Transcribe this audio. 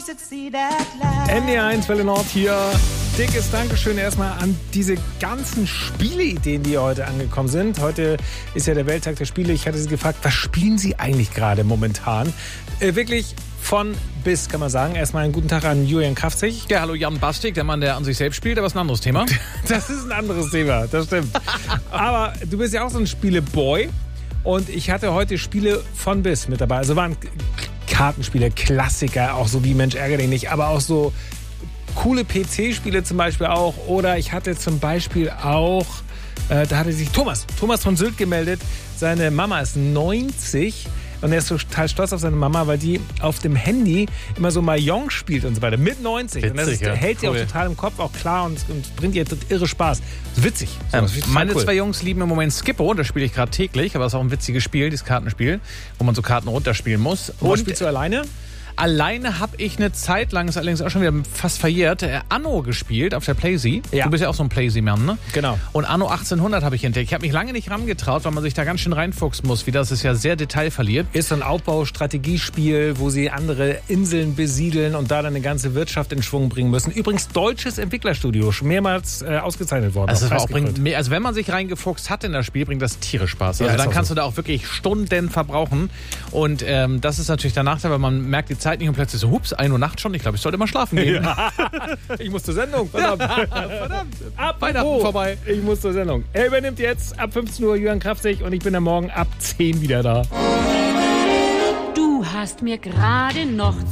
NDR1 Welle Nord hier. Dickes Dankeschön erstmal an diese ganzen Spieleideen, die heute angekommen sind. Heute ist ja der Welttag der Spiele. Ich hatte Sie gefragt, was spielen Sie eigentlich gerade momentan? Wirklich von bis, kann man sagen. Erstmal einen guten Tag an Julian Kraftzig. Ja, hallo Jan Bastik, der Mann, der an sich selbst spielt, aber ist ein anderes Thema. Das ist ein anderes Thema, das stimmt. Aber du bist ja auch so ein Spieleboy. Und ich hatte heute Spiele von bis mit dabei. Also waren Kartenspiele, Klassiker, auch so wie Mensch ärgere dich nicht, aber auch so coole PC-Spiele zum Beispiel auch. Oder ich hatte zum Beispiel auch, da hatte sich Thomas von Sylt gemeldet. Seine Mama ist 90 und er ist total stolz auf seine Mama, weil die auf dem Handy immer so Mahjong spielt und so weiter. Mit 90. Witzig, und das hält sie auch total im Kopf, auch klar und bringt ihr irre Spaß. Witzig. Meine zwei Jungs lieben im Moment Skippo, das spiele ich gerade täglich, aber es ist auch ein witziges Spiel, dieses Kartenspiel, wo man so Karten runterspielen muss. Und spielst du alleine? Alleine habe ich eine Zeit lang, ist allerdings auch schon wieder fast verjährt, Anno gespielt auf der Playsee. Ja. Du bist ja auch so ein Playsee-Mann, ne? Genau. Und Anno 1800 habe ich entdeckt. Ich habe mich lange nicht rangetraut, weil man sich da ganz schön reinfuchsen muss, wie das ist ja sehr detailverliebt. Ist so ein Aufbaustrategiespiel, wo sie andere Inseln besiedeln und da dann eine ganze Wirtschaft in Schwung bringen müssen. Übrigens deutsches Entwicklerstudio, schon mehrmals ausgezeichnet worden. Also, also wenn man sich reingefuchst hat in das Spiel, bringt das Tiere Spaß. Also ja, dann kannst du da auch wirklich Stunden verbrauchen. Und das ist natürlich der Nachteil, weil man merkt die Zeit nicht und plötzlich so, hups, 1 Uhr Nacht schon. Ich glaube, ich sollte mal schlafen gehen. Ja. Ich muss zur Sendung. Verdammt. Ab Weihnachten vorbei. Ich muss zur Sendung. Er übernimmt jetzt ab 15 Uhr Julian Kraftzig und ich bin dann morgen ab 10 wieder da. Du hast mir gerade noch